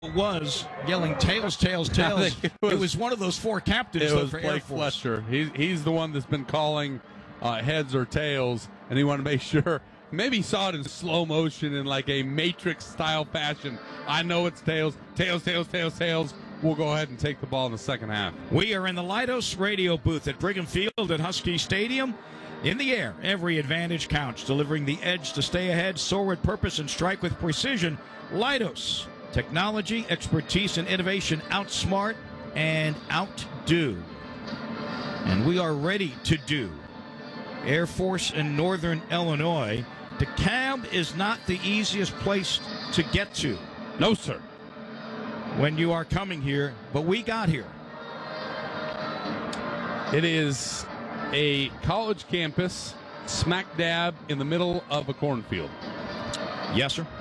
was yelling tails, tails, tails. It was one of those four captains for Air Blake Force. Fletcher. He's the one that's been calling heads or tails, and he wanted to make sure. Maybe he saw it in slow motion in like a Matrix-style fashion. I know it's tails, tails, tails, tails, tails. We'll go ahead and take the ball in the second half. We are in the Leidos radio booth at Brigham Field at Husky Stadium. In the air, every advantage counts, delivering the edge to stay ahead, soar with purpose, and strike with precision. Leidos. Technology, expertise, and innovation outsmart and outdo. And we are ready to do. Air Force in Northern Illinois. DeKalb is not the easiest place to get to. No, sir. When you are coming here, but we got here. It is a college campus smack dab in the middle of a cornfield. Yes, sir.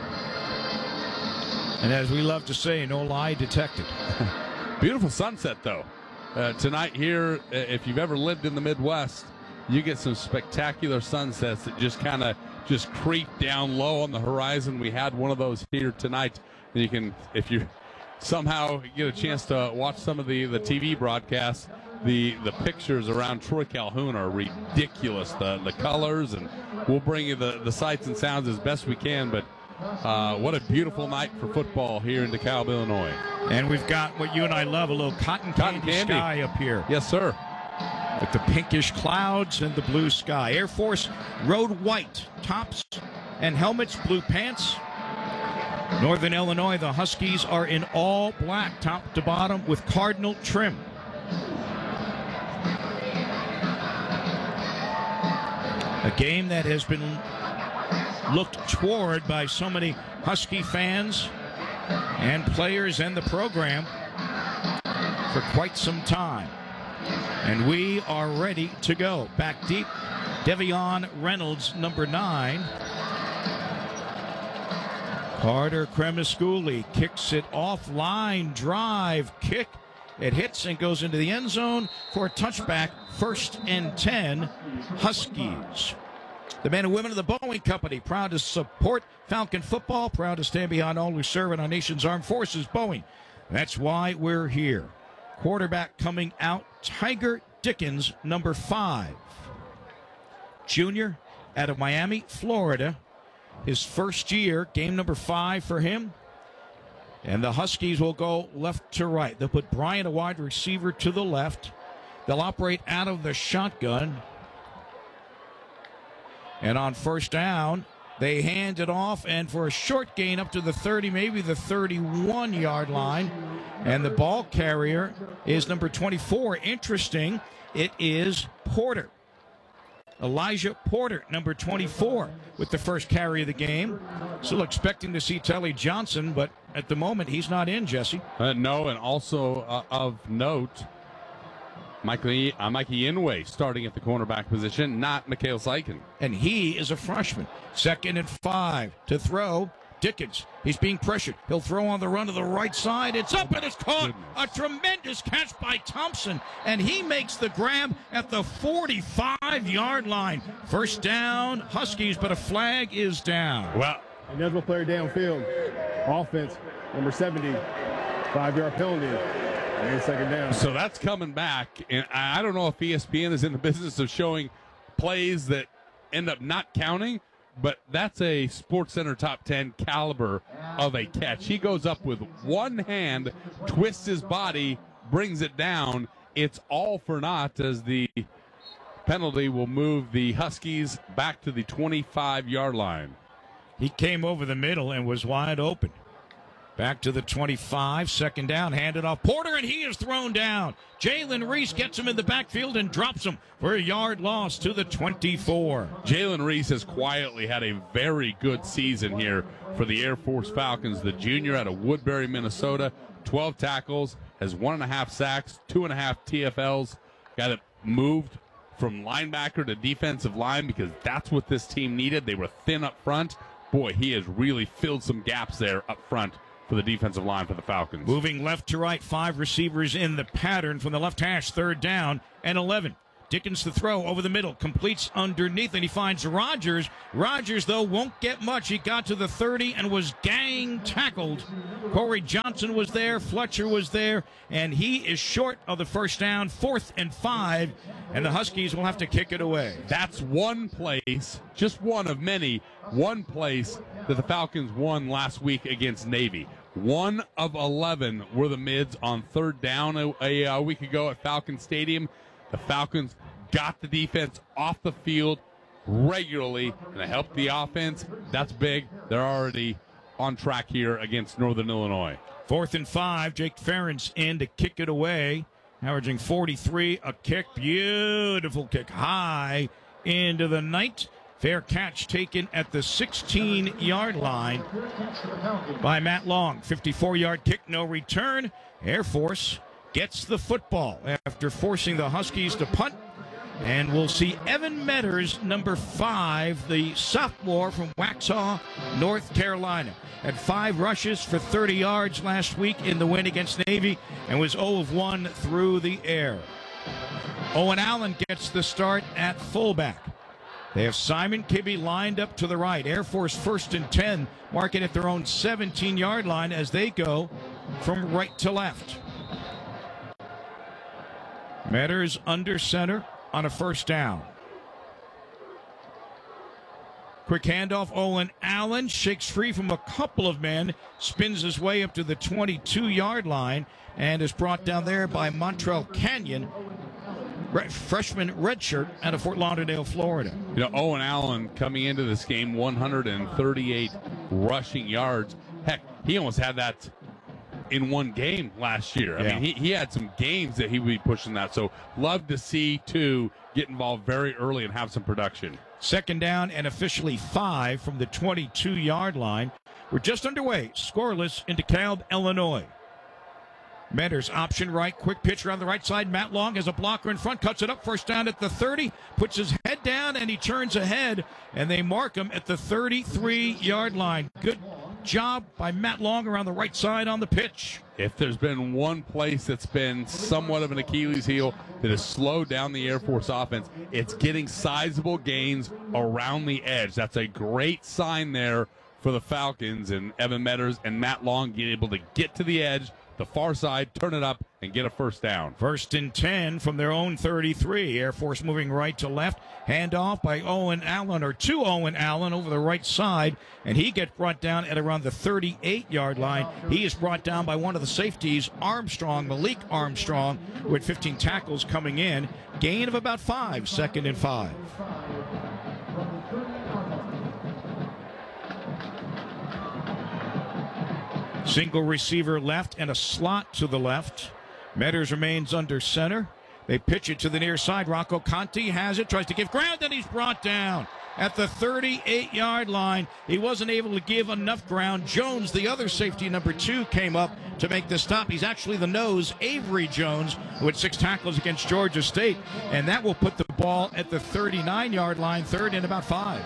And as we love to say, no lie detected. Beautiful sunset, though. Tonight here, if you've ever lived in the Midwest, you get some spectacular sunsets that just kind of just creep down low on the horizon. We had one of those here tonight. And you can, if you somehow get a chance to watch some of the TV broadcasts, the pictures around Troy Calhoun are ridiculous. The colors, and we'll bring you the sights and sounds as best we can, but what a beautiful night for football here in DeKalb, Illinois. And we've got what you and I love, a little cotton candy sky up here. Yes, sir. With the pinkish clouds and the blue sky. Air Force road white tops and helmets, blue pants. Northern Illinois, the Huskies are in all black top to bottom with cardinal trim. A game that has been looked toward by so many Husky fans and players and the program for quite some time. And we are ready to go. Back deep, Devion Reynolds, number 9. Carter Cremasculi kicks it off, line drive kick. It hits and goes into the end zone for a touchback. 1st and 10, Huskies. The men and women of the Boeing Company, proud to support Falcon football, proud to stand behind all who serve in our nation's armed forces. Boeing, that's why we're here. Quarterback coming out, Tiger Dickens, number 5. Junior out of Miami, Florida. His first year, game number 5 for him. And the Huskies will go left to right. They'll put Bryant, a wide receiver, to the left. They'll operate out of the shotgun. And on first down, they hand it off, and for a short gain up to the 30, maybe the 31-yard line. And the ball carrier is number 24. Interesting, it is Porter. Elijah Porter, number 24, with the first carry of the game. Still expecting to see Telly Johnson, but at the moment he's not in, Jesse. No, and also of note, Mikey Inouye starting at the cornerback position, not Mikhail Sykin. And he is a freshman. 2nd and 5 to throw. Dickens, he's being pressured. He'll throw on the run to the right side. It's up and it's caught. A tremendous catch by Thompson. And he makes the grab at the 45-yard line. First down, Huskies, but a flag is down. Well, eligible player downfield. Offense, number 70. 5-yard penalty. And 2nd down. So that's coming back. And I don't know if ESPN is in the business of showing plays that end up not counting, but that's a SportsCenter top 10 caliber of a catch. He goes up with one hand, twists his body, brings it down. It's all for naught as the penalty will move the Huskies back to the 25-yard line. He came over the middle and was wide open. Back to the 25, 2nd down, handed off Porter, and he is thrown down. Jalen Reese gets him in the backfield and drops him for a yard loss to the 24. Jalen Reese has quietly had a very good season here for the Air Force Falcons. The junior out of Woodbury, Minnesota, 12 tackles, has 1.5 sacks, 2.5 TFLs. Got it moved from linebacker to defensive line because that's what this team needed. They were thin up front. Boy, he has really filled some gaps there up front for the defensive line for the Falcons. Moving left to right, 5 receivers in the pattern from the left hash, 3rd down and 11. Dickens the throw over the middle, completes underneath, and he finds Rogers. Rogers, though, won't get much. He got to the 30 and was gang tackled. Corey Johnson was there, Fletcher was there, and he is short of the first down, 4th and 5, and the Huskies will have to kick it away. That's one place, just one of many, one place that the Falcons won last week against Navy. 1 of 11 were the mids on third down a week ago at Falcon Stadium. The Falcons got the defense off the field regularly, and they helped the offense. That's big. They're already on track here against Northern Illinois. 4th and 5, Jake Ferentz in to kick it away, averaging 43 a kick. Beautiful kick high into the night. Fair catch taken at the 16-yard line by Matt Long. 54-yard kick, no return. Air Force gets the football after forcing the Huskies to punt. And we'll see Evan Metters, number 5, the sophomore from Waxhaw, North Carolina. Had 5 rushes for 30 yards last week in the win against Navy and was 0 of 1 through the air. Owen Allen gets the start at fullback. They have Simon Kibbe lined up to the right. Air Force 1st and 10, marking at their own 17-yard line as they go from right to left. Metters under center on a first down. Quick handoff, Owen Allen shakes free from a couple of men, spins his way up to the 22-yard line, and is brought down there by Montrell Canyon, freshman redshirt out of Fort Lauderdale, Florida. You know, Owen Allen coming into this game, 138 rushing yards. Heck, he almost had that in one game last year. I mean, he had some games that he would be pushing that. So love to see, too, get involved very early and have some production. 2nd down and officially 5 from the 22-yard line. We're just underway, scoreless in DeKalb, Illinois. Metters option right, quick pitch around the right side. Matt Long has a blocker in front, cuts it up, first down at the 30, puts his head down, and he turns ahead, and they mark him at the 33-yard line. Good job by Matt Long around the right side on the pitch. If there's been one place that's been somewhat of an Achilles heel that has slowed down the Air Force offense, it's getting sizable gains around the edge. That's a great sign there for the Falcons, and Evan Metters and Matt Long being able to get to the edge, the far side, turn it up, and get a first down. 1st and 10 from their own 33. Air Force moving right to left. Handoff by Owen Allen, or to Owen Allen over the right side, and he gets brought down at around the 38-yard line. He is brought down by one of the safeties, Armstrong, Malik Armstrong, with 15 tackles coming in. Gain of about 5, 2nd and 5. Single receiver left and a slot to the left. Metters remains under center. They pitch it to the near side. Rocco Conti has it, tries to give ground, and he's brought down at the 38-yard line. He wasn't able to give enough ground. Jones, the other safety, number 2, came up to make the stop. He's actually the nose, Avery Jones, who had 6 tackles against Georgia State, and that will put the ball at the 39-yard line, 3rd and about 5.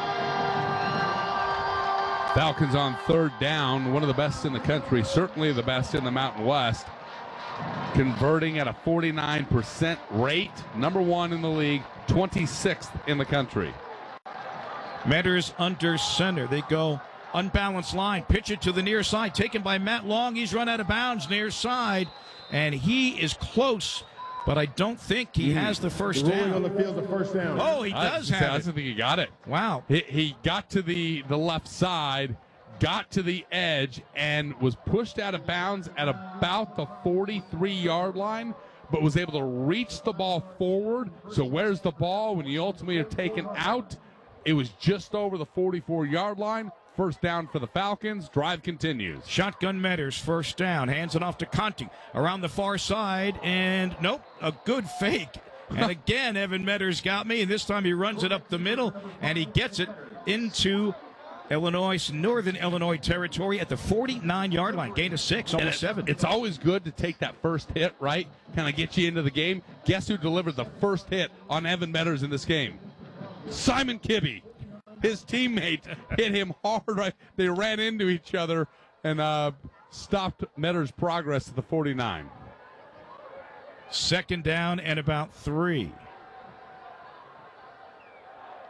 Falcons on 3rd down, one of the best in the country, certainly the best in the Mountain West. Converting at a 49% rate, number 1 in the league, 26th in the country. Metters under center. They go unbalanced line, pitch it to the near side, taken by Matt Long. He's run out of bounds near side, and he is close, but I don't think he has the first down. On the field, the first down. Oh, he does have it. I think he got it. Wow. He got to the left side, got to the edge, and was pushed out of bounds at about the 43-yard line, but was able to reach the ball forward. So where's the ball when you ultimately are taken out? It was just over the 44-yard line. First down for the Falcons. Drive continues. Shotgun Metters, first down. Hands it off to Conti around the far side, and nope, a good fake. And again, Evan Metters got me. This time he runs it up the middle, and he gets it into Northern Illinois territory at the 49-yard line. Gain of 6, almost 7. It's always good to take that first hit, right? Kind of get you into the game. Guess who delivered the first hit on Evan Metters in this game? Simon Kibbe. His teammate hit him hard. Right? They ran into each other and stopped Metters' progress at the 49. 2nd down and about 3.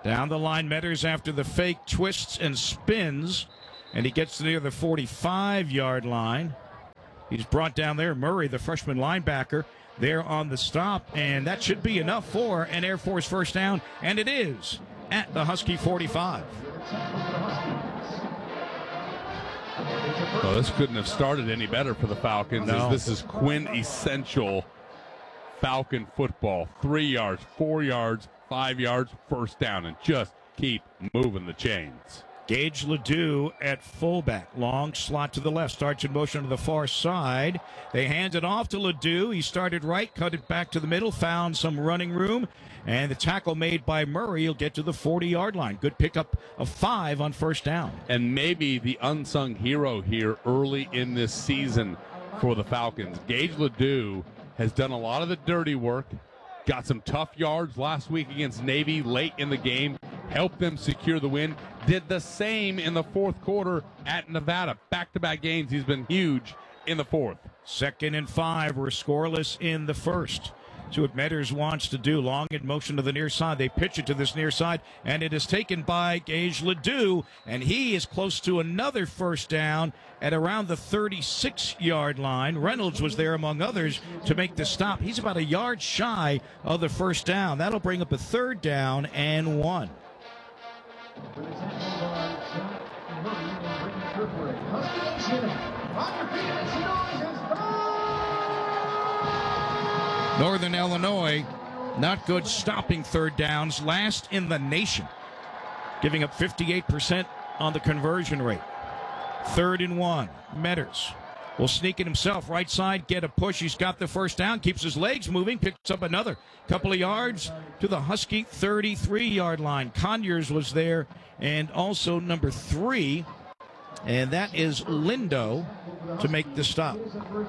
Down the line, Metters after the fake twists and spins, and he gets near the 45-yard line. He's brought down there. Murray, the freshman linebacker, there on the stop, and that should be enough for an Air Force first down, and it is at the Husky 45. Well, this couldn't have started any better for the Falcons. No. As this is quintessential Falcon football. 3 yards, 4 yards, 5 yards, first down, and just keep moving the chains. Gage Ledoux at fullback. Long slot to the left. Starts in motion to the far side. They hand it off to Ledoux. He started right, cut it back to the middle, found some running room, and the tackle made by Murray. He'll get to the 40-yard line. Good pickup of 5 on first down. And maybe the unsung hero here early in this season for the Falcons. Gage Ledoux has done a lot of the dirty work, got some tough yards last week against Navy late in the game, helped them secure the win, did the same in the fourth quarter at Nevada. Back-to-back games, he's been huge in the fourth. 2nd and 5. We're scoreless in the first. See what Metters wants to do. Long in motion to the near side. They pitch it to this near side, and it is taken by Gage Ledoux, and he is close to another first down at around the 36-yard line. Reynolds was there, among others, to make the stop. He's about a yard shy of the first down. That'll bring up a 3rd down and 1. Northern Illinois, not good stopping 3rd downs, last in the nation, giving up 58% on the conversion rate. 3rd and 1. Metters will sneak it himself. Right side, get a push. He's got the first down, keeps his legs moving, picks up another couple of yards to the Husky 33-yard line. Conyers was there, and also number 3, and that is Lindo to make the stop.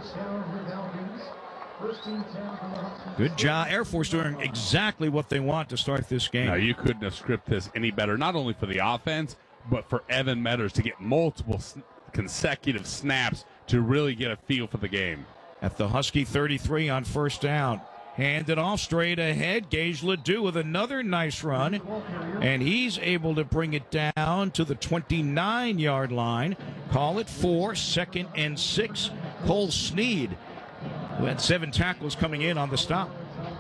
Good job. Air Force doing exactly what they want to start this game. Now, you couldn't have scripted this any better, not only for the offense, but for Evan Metters to get multiple consecutive snaps to really get a feel for the game. At the Husky 33 on first down. Handed off straight ahead. Gage Ledoux with another nice run. And he's able to bring it down to the 29-yard line. Call it 4, 2nd and 6. Cole Sneed, who had 7 tackles coming in on the stop.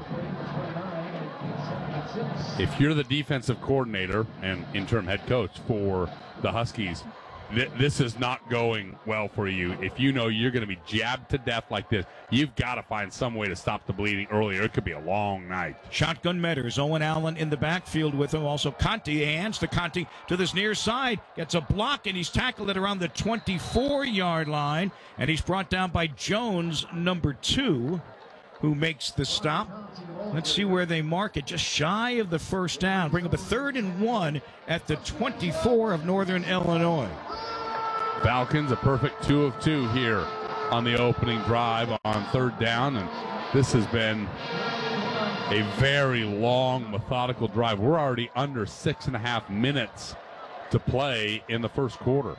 If you're the defensive coordinator and interim head coach for the Huskies, this is not going well for you. If you know you're going to be jabbed to death like this, you've got to find some way to stop the bleeding earlier. It could be a long night. Shotgun Metters. Owen Allen in the backfield with him. Also Conti. Hands to Conti to this near side. Gets a block, and he's tackled at around the 24-yard line. And he's brought down by Jones, number 2, who makes the stop. Let's see where they mark it. Just shy of the first down. Bring up a 3rd and 1 at the 24 of Northern Illinois. Falcons a perfect 2 of 2 here on the opening drive on 3rd down, and this has been a very long, methodical drive. We're already under 6.5 minutes to play in the first quarter.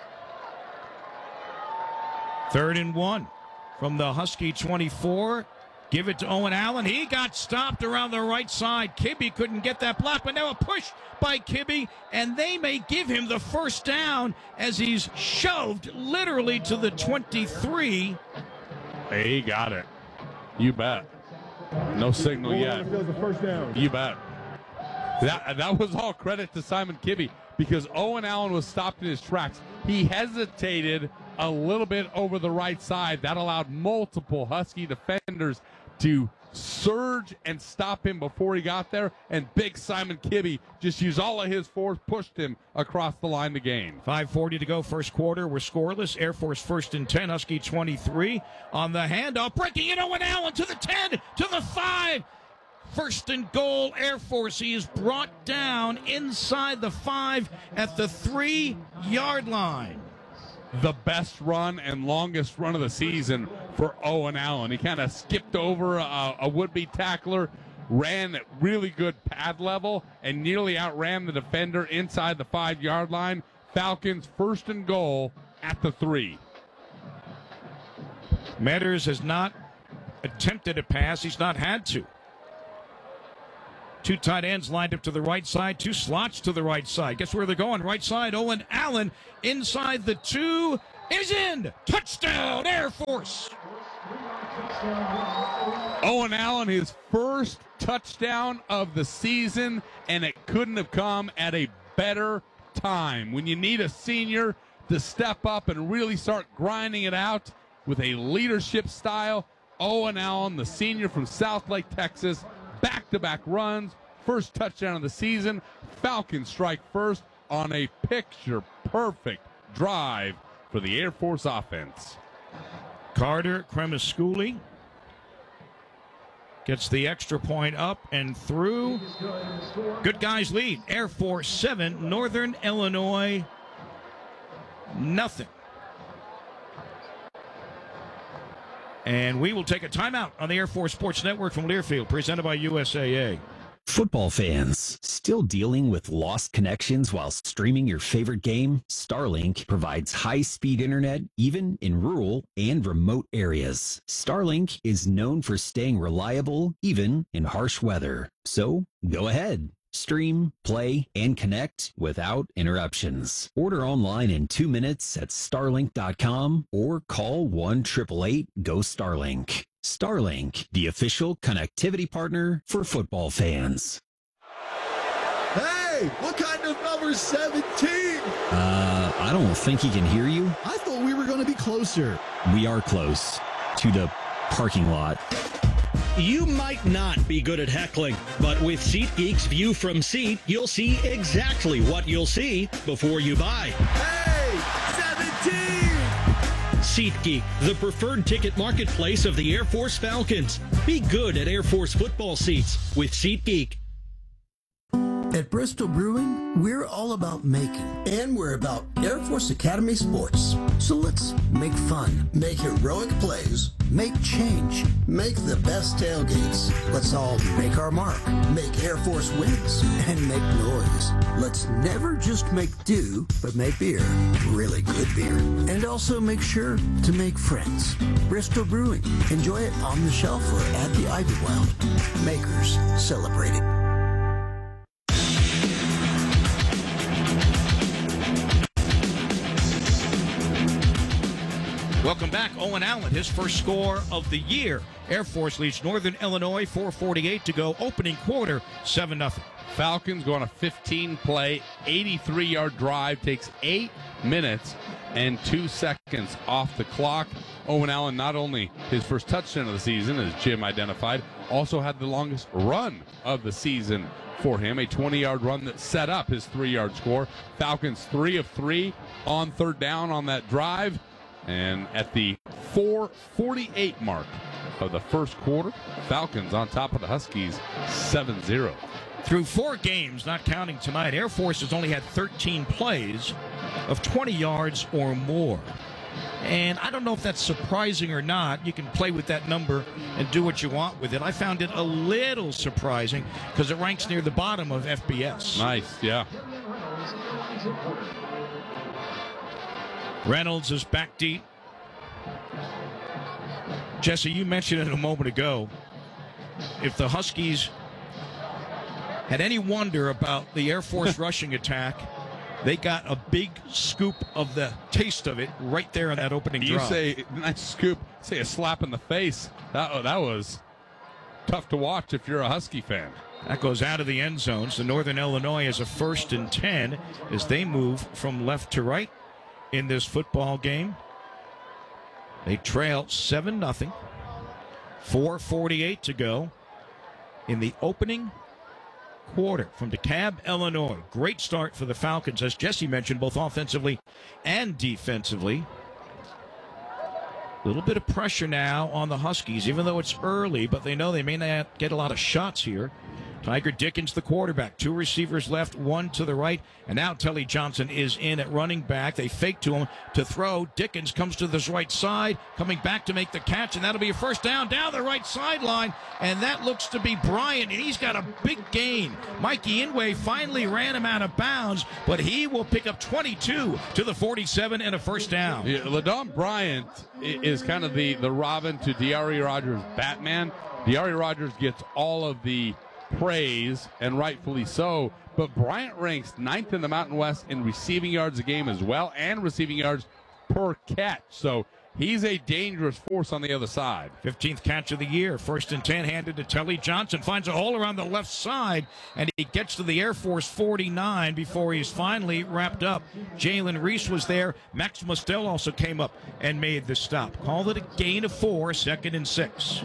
3rd and 1 from the Husky 24. Give it to Owen Allen. He got stopped around the right side. Kibbe couldn't get that block, but now a push by Kibbe, and they may give him the first down as he's shoved literally to the 23. He got it. You bet. No signal yet. First down. You bet. That was all credit to Simon Kibbe because Owen Allen was stopped in his tracks. He hesitated a little bit over the right side. That allowed multiple Husky defenders to surge and stop him before he got there, and big Simon Kibbe just used all of his force, pushed him across the line to gain. 5:40 to go, first quarter. We're scoreless. Air Force 1st and 10, Husky 23 on the handoff. Breaking in, Owen Allen to the 10, to the 5. 1st and goal, Air Force. He is brought down inside the 5 at the 3-yard line. The best run and longest run of the season for Owen Allen. He kind of skipped over a would-be tackler, ran at really good pad level, and nearly outran the defender inside the 5-yard line. Falcons 1st and goal at the 3. Metters has not attempted a pass. He's not had to. Two tight ends lined up to the right side, two slots to the right side. Guess where they're going? Right side, Owen Allen inside the 2 is in. Touchdown, Air Force. Owen Allen, his first touchdown of the season, and it couldn't have come at a better time. When you need a senior to step up and really start grinding it out with a leadership style, Owen Allen, the senior from Southlake, Texas, back-to-back runs, first touchdown of the season. Falcons strike first on a picture-perfect drive for the Air Force offense. Carter Cremasculi gets the extra point up and through. Good guys lead. Air Force 7, Northern Illinois nothing. And we will take a timeout on the Air Force Sports Network from Learfield, presented by USAA. Football fans, still dealing with lost connections while streaming your favorite game? Starlink provides high-speed internet even in rural and remote areas. Starlink is known for staying reliable even in harsh weather. So, go ahead. Stream, play, and connect without interruptions. Order online in 2 minutes at starlink.com or call 1-888-GO-STARLINK. Starlink, the official connectivity partner for football fans. Hey, what kind of number 17? I don't think he can hear you. I thought we were going to be closer. We are close to the parking lot. You might not be good at heckling, but with SeatGeek's View from Seat, you'll see exactly what you'll see before you buy. Hey, 17! SeatGeek, the preferred ticket marketplace of the Air Force Falcons. Be good at Air Force football seats with SeatGeek. At Bristol Brewing, we're all about making, and we're about Air Force Academy sports. So let's make fun, make heroic plays, make change, make the best tailgates. Let's all make our mark, make Air Force wins, and make noise. Let's never just make do, but make beer, really good beer. And also make sure to make friends. Bristol Brewing, enjoy it on the shelf or at the Ivywild. Makers, celebrate it. Welcome back. Owen Allen, his first score of the year. Air Force leads Northern Illinois, 4:48 to go. Opening quarter, 7-0. Falcons go on a 15-play, 83-yard drive. Takes 8 minutes and 2 seconds off the clock. Owen Allen, not only his first touchdown of the season, as Jim identified, also had the longest run of the season for him. A 20-yard run that set up his 3-yard score. Falcons 3 of 3 on third down on that drive. And at the 4:48 mark of the first quarter, Falcons on top of the Huskies 7-0. Through 4 games, not counting tonight, Air Force has only had 13 plays of 20 yards or more. And I don't know if that's surprising or not. You can play with that number and do what you want with it. I found it a little surprising because it ranks near the bottom of FBS. Nice, yeah. Reynolds is back deep. Jesse, you mentioned it a moment ago. If the Huskies had any wonder about the Air Force rushing attack, they got a big scoop of the taste of it right there in that opening drive. You say nice scoop, say a slap in the face. That was tough to watch if you're a Husky fan. That goes out of the end zones. The Northern Illinois is a 1st and 10 as they move from left to right in this football game. They trail 7-0. 4:48 to go in the opening quarter from DeKalb, Illinois. Great start for the Falcons, as Jesse mentioned, both offensively and defensively. A little bit of pressure now on the Huskies, even though it's early, but they know they may not get a lot of shots here. Tiger Dickens, the quarterback. 2 receivers left, 1 to the right. And now Telly Johnson is in at running back. They fake to him to throw. Dickens comes to this right side, coming back to make the catch, and that'll be a first down the right sideline. And that looks to be Bryant, and he's got a big gain. Mikey Inouye finally ran him out of bounds, but he will pick up 22 to the 47 and a first down. Yeah, LaDon Bryant is kind of the Robin to Diari Rogers' Batman. Diari Rogers gets all of the praise, and rightfully so. But Bryant ranks 9th in the Mountain West in receiving yards a game as well, and receiving yards per catch. So he's a dangerous force on the other side. 15th catch of the year. 1st and 10 handed to Telly Johnson. Finds a hole around the left side, and he gets to the Air Force 49 before he's finally wrapped up. Jalen Reese was there. Max Mostel also came up and made the stop. Called it a gain of 4, 2nd and 6.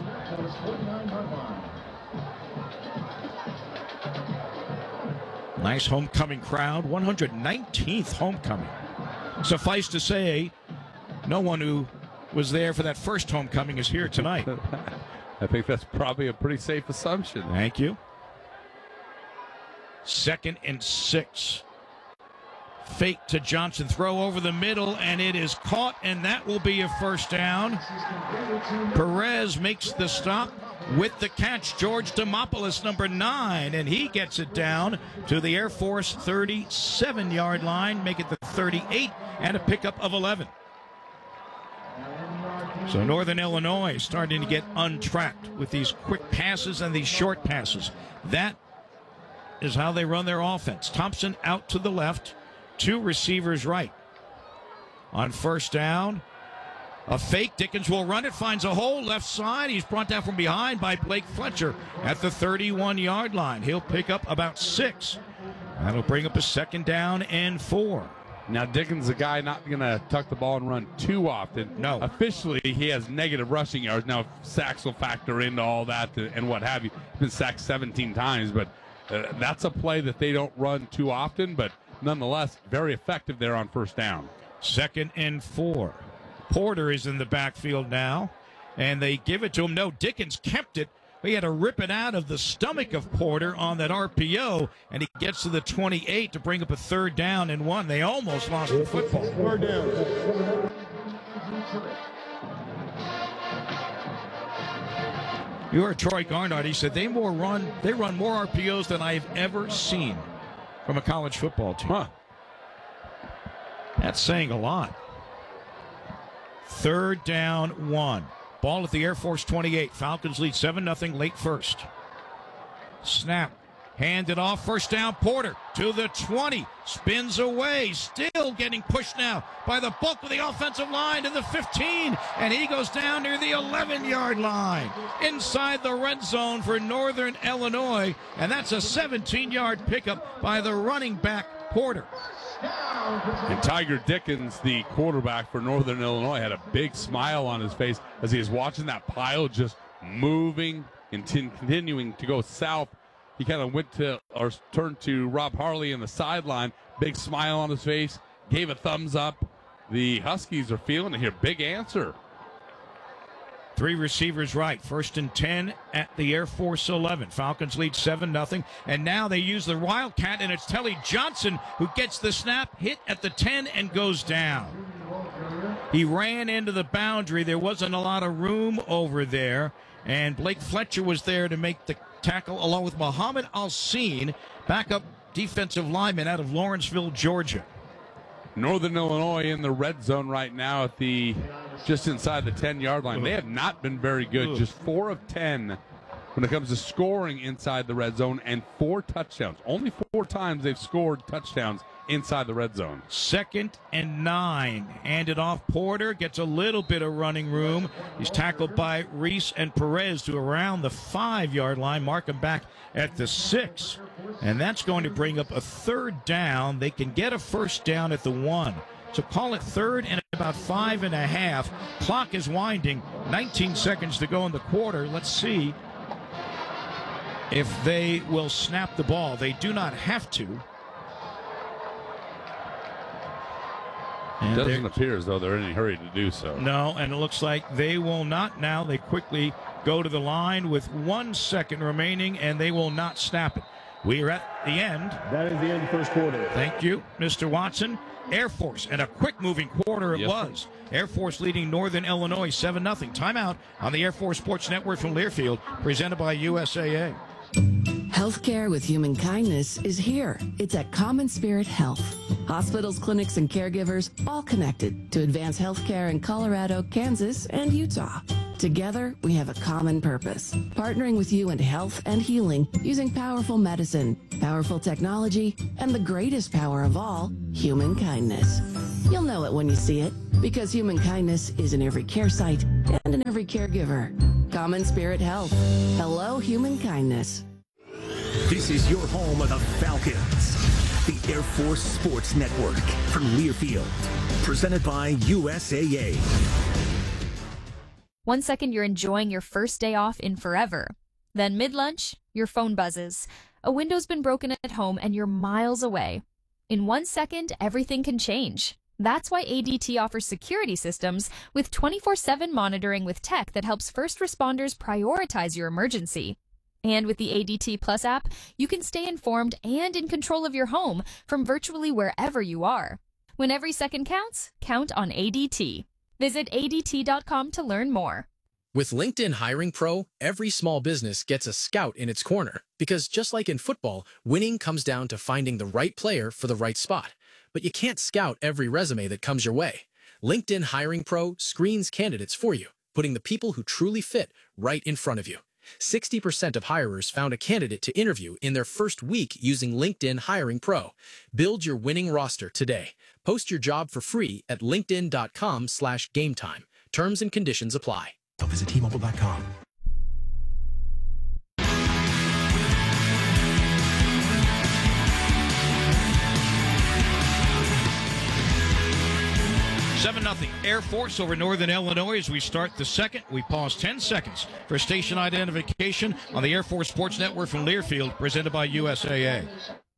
Nice homecoming crowd. 119th homecoming. Suffice to say, no one who was there for that first homecoming is here tonight. I think that's probably a pretty safe assumption. Thank you. 2nd and 6. Fake to Johnson, throw over the middle, and it is caught, and that will be a first down. Perez makes the stop with the catch. George Demopoulos, number 9, and he gets it down to the Air Force 37-yard line, make it the 38, and a pickup of 11. So Northern Illinois starting to get untracked with these quick passes and these short passes. That is how they run their offense. Thompson out to the left, 2 receivers right. On first down, a fake. Dickens will run it, finds a hole left side. He's brought down from behind by Blake Fletcher at the 31-yard line. He'll pick up about 6. That'll bring up a 2nd down and 4. Now, Dickens is a guy not going to tuck the ball and run too often. No. Officially, he has negative rushing yards. Now, sacks will factor into all that and what have you. He's been sacked 17 times, but that's a play that they don't run too often, but nonetheless, very effective there on first down. 2nd and 4. Porter is in the backfield now, and they give it to him. No, Dickens kept it. He had to rip it out of the stomach of Porter on that RPO, and he gets to the 28 to bring up a 3rd down and 1. They almost lost the football. 3rd down. You heard Troy Garnard. He said they run more RPOs than I've ever seen from a college football team. Huh. That's saying a lot. 3rd down, 1. Ball at the Air Force 28. Falcons lead 7-0 late first. Snap. Handed off. First down, Porter to the 20. Spins away. Still getting pushed now by the bulk of the offensive line to the 15. And he goes down near the 11-yard line. Inside the red zone for Northern Illinois. And that's a 17-yard pickup by the running back, Porter. And Tiger Dickens, the quarterback for Northern Illinois, had a big smile on his face as he was watching that pile just moving and continuing to go south. He kind of turned to Rob Harley in the sideline, big smile on his face, gave a thumbs up. The Huskies are feeling it here. Big answer. 3 receivers right. 1st and 10 at the Air Force 11. Falcons lead 7-0. And now they use the Wildcat, and it's Telly Johnson who gets the snap, hit at the 10, and goes down. He ran into the boundary. There wasn't a lot of room over there. And Blake Fletcher was there to make the tackle along with Muhammad Al-Seen, backup defensive lineman out of Lawrenceville, Georgia. Northern Illinois in the red zone right now at just inside the 10-yard line. They have not been very good. Just 4 of 10 when it comes to scoring inside the red zone, and 4 touchdowns. Only 4 times they've scored touchdowns inside the red zone. 2nd and 9. Handed off. Porter gets a little bit of running room. He's tackled by Reese and Perez to around the 5-yard line. Mark him back at the 6. And that's going to bring up a 3rd down. They can get a first down at the 1. So call it 3rd and about 5.5. Clock is winding. 19 seconds to go in the quarter. Let's see if they will snap the ball. They do not have to. It doesn't appear as though they're in any hurry to do so. No, and it looks like they will not now. They quickly go to the line with 1 second remaining, and they will not snap it. We are at the end. That is the end of the first quarter. Thank you, Mr. Watson. Air Force, and a quick-moving quarter it was. Air Force leading Northern Illinois 7-0. Timeout on the Air Force Sports Network from Learfield, presented by USAA. Healthcare with human kindness is here. It's at Common Spirit Health. Hospitals, clinics, and caregivers all connected to advance healthcare in Colorado, Kansas, and Utah. Together, we have a common purpose, partnering with you in health and healing using powerful medicine, powerful technology, and the greatest power of all, human kindness. You'll know it when you see it, because human kindness is in every care site and in every caregiver. Common Spirit Health. Hello, human kindness. This is your home of the Falcons, the Air Force Sports Network from Learfield, presented by USAA. 1 second you're enjoying your first day off in forever. Then mid-lunch, your phone buzzes. A window's been broken at home and you're miles away. In 1 second, everything can change. That's why ADT offers security systems with 24/7 monitoring with tech that helps first responders prioritize your emergency. And with the ADT Plus app, you can stay informed and in control of your home from virtually wherever you are. When every second counts, count on ADT. Visit ADT.com to learn more. With LinkedIn Hiring Pro, every small business gets a scout in its corner. Because just like in football, winning comes down to finding the right player for the right spot. But you can't scout every resume that comes your way. LinkedIn Hiring Pro screens candidates for you, putting the people who truly fit right in front of you. 60% of hirers found a candidate to interview in their first week using LinkedIn Hiring Pro. Build your winning roster today. Post your job for free at linkedin.com/gametime. Terms and conditions apply. Visit T-Mobile.com. Seven 0 Air Force over Northern Illinois as we start the second. We pause 10 seconds for station identification on the Air Force Sports Network from Learfield, presented by USAA.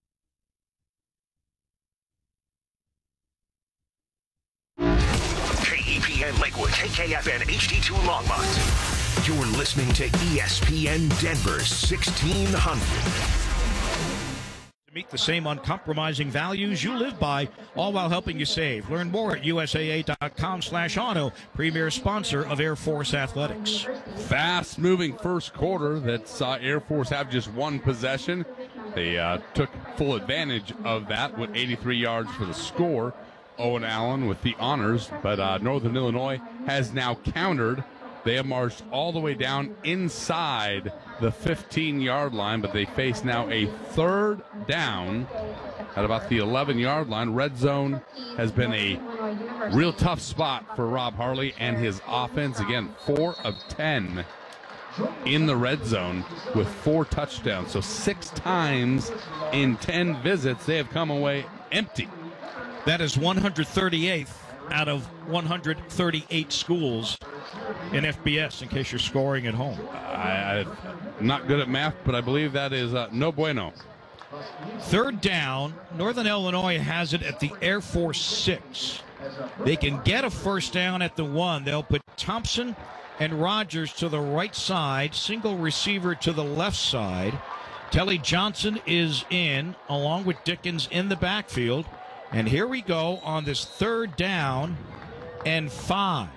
KEPN Lakewood, KKFN HD2 Longmont. You're listening to ESPN Denver 1600. To meet the same uncompromising values you live by, all while helping you save. Learn more at USAA.com/auto, premier sponsor of Air Force Athletics. Fast-moving first quarter that saw Air Force have just one possession. They took full advantage of that with 83 yards for the score. Owen Allen with the honors, but Northern Illinois has now countered. They have marched all the way down inside the 15-yard line, but they face now a third down at about the 11-yard line. Red zone has been a real tough spot for Rob Harley and his offense. Again, 4 of 10 in the red zone with 4 touchdowns. So 6 times in 10 visits, they have come away empty. That is 138th out of 138 schools in FBS, in case you're scoring at home. I'm not good at math, but I believe that is no bueno. Third down, Northern Illinois has it at the Air Force 6. They can get a first down at the 1. They'll put Thompson and Rogers to the right side, single receiver to the left side. Telly Johnson is in, along with Dickens in the backfield. And here we go on this third down and 5.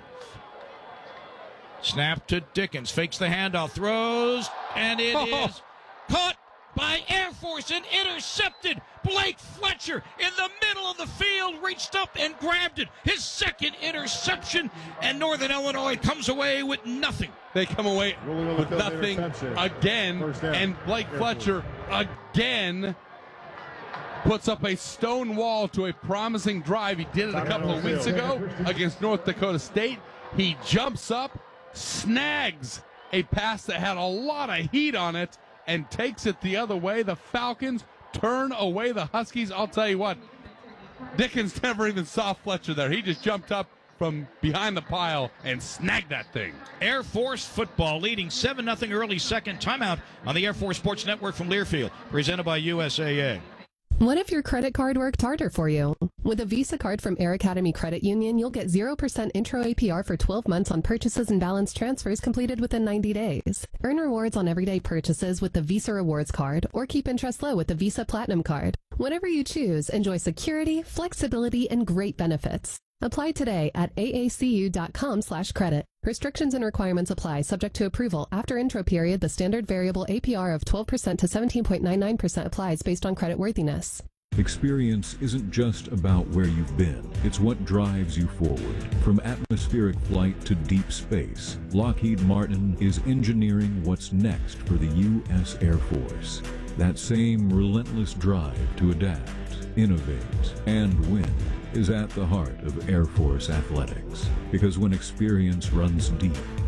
Snap to Dickens, fakes the handoff, throws, and it is caught by Air Force and intercepted. Blake Fletcher in the middle of the field reached up and grabbed it. His second interception, and Northern Illinois comes away with nothing. They come away with nothing again, and Blake Fletcher again puts up a stone wall to a promising drive. He did it a couple of weeks ago against North Dakota State. He jumps up, snags a pass that had a lot of heat on it, and takes it the other way. The Falcons turn away the Huskies. I'll tell you what, Dickens never even saw Fletcher there. He just jumped up from behind the pile and snagged that thing. Air Force football leading 7-0 early second. Timeout on the Air Force Sports Network from Learfield, presented by USAA. What if your credit card worked harder for you? With a Visa card from Air Academy Credit Union, you'll get 0% intro APR for 12 months on purchases and balance transfers completed within 90 days. Earn rewards on everyday purchases with the Visa Rewards Card, or keep interest low with the Visa Platinum Card. Whatever you choose, enjoy security, flexibility, and great benefits. Apply today at aacu.com/credit. Restrictions and requirements apply, subject to approval. After intro period, the standard variable APR of 12% to 17.99% applies based on credit worthiness. Experience isn't just about where you've been, it's what drives you forward. From atmospheric flight to deep space, Lockheed Martin is engineering what's next for the U.S. Air Force. That same relentless drive to adapt, innovate, and win is at the heart of Air Force athletics. Because when experience runs deep,